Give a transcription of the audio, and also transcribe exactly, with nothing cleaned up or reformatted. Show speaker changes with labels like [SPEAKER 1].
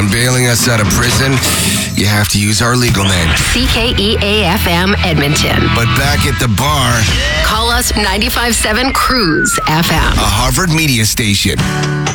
[SPEAKER 1] on bailing us out of prison, you have to use our legal name.
[SPEAKER 2] C K E A F M Edmonton.
[SPEAKER 1] But back at the bar,
[SPEAKER 2] call us ninety-five point seven Cruise F M.
[SPEAKER 1] a Harvard media station.